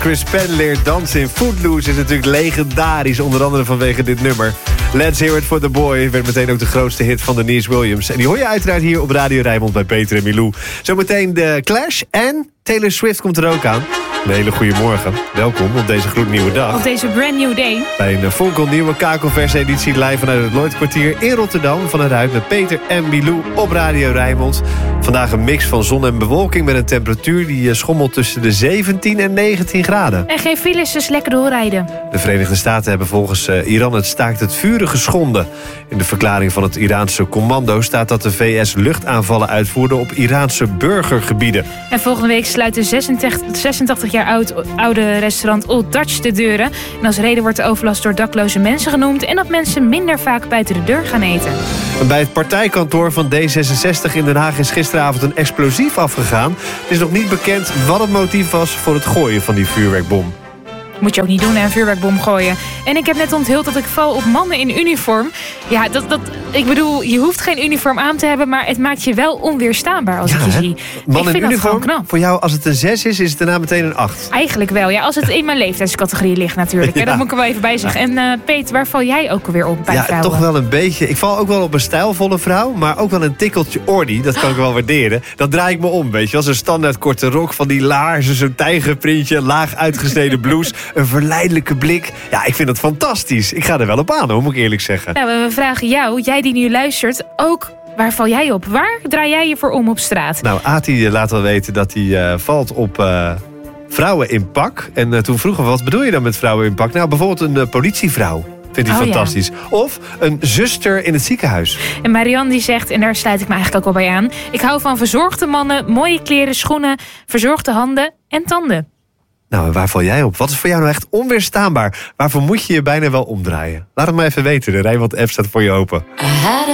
Chris Penn leert dansen in Footloose is natuurlijk legendarisch. Onder andere vanwege dit nummer. Let's Hear It For The Boy werd meteen ook de grootste hit van Denise Williams. En die hoor je uiteraard hier op Radio Rijnmond bij Peter en Milou. Zometeen de Clash en Taylor Swift komt er ook aan. Een hele goede morgen. Welkom op deze gloednieuwe dag. Op deze brand new day. Bij een fonkelnieuwe Kakelverse editie live vanuit het Lloydkwartier in Rotterdam. Vanuit met Peter en Milou op Radio Rijnmond. Vandaag een mix van zon en bewolking met een temperatuur die schommelt tussen de 17 en 19 graden. En geen files, dus lekker doorrijden. De Verenigde Staten hebben volgens Iran het staakt het vuren geschonden. In de verklaring van het Iraanse commando staat dat de VS luchtaanvallen uitvoerde op Iraanse burgergebieden. En volgende week sluit de 86 jaar oude restaurant Old Dutch de deuren. En als reden wordt de overlast door dakloze mensen genoemd en dat mensen minder vaak buiten de deur gaan eten. Bij het partijkantoor van D66 in Den Haag is gisteravond een explosief afgegaan. Het is nog niet bekend wat het motief was voor het gooien van die vuurwerkbom. Moet je ook niet doen, hè, een vuurwerkbom gooien. En ik heb net onthuld dat ik val op mannen in uniform. Ja, ik bedoel, je hoeft geen uniform aan te hebben, maar het maakt je wel onweerstaanbaar als ik je zie. Man ik in vind uniform, dat knap. voor jou als het een 6 is het daarna meteen een 8. Eigenlijk wel, ja, als het in mijn leeftijdscategorie ligt natuurlijk. Ja. Dat moet ik er wel even bij zeggen. En Peet, waar val jij ook alweer op bij vrouwen? Toch wel een beetje. Ik val ook wel op een stijlvolle vrouw, maar ook wel een tikkeltje ordy. Dat kan ik wel waarderen. Dat draai ik me om, weet je. Als een standaard korte rok van die laarzen, zo'n tijgerprintje, laag uitgesneden blouse, een verleidelijke blik. Ja, ik vind dat fantastisch. Ik ga er wel op aan, hoor, moet ik eerlijk zeggen. Nou, we vragen jou, jij die nu luistert, ook waar val jij op? Waar draai jij je voor om op straat? Nou, Ati laat wel weten dat hij valt op vrouwen in pak. En toen vroegen we, wat bedoel je dan met vrouwen in pak? Nou, bijvoorbeeld een politievrouw. Vindt hij fantastisch. Ja. Of een zuster in het ziekenhuis. En Marianne die zegt, en daar sluit ik me eigenlijk ook al bij aan, ik hou van verzorgde mannen, mooie kleren, schoenen, verzorgde handen en tanden. Nou, en waar val jij op? Wat is voor jou nou echt onweerstaanbaar? Waarvoor moet je je bijna wel omdraaien? Laat het maar even weten. De Rijnmond app staat voor je open.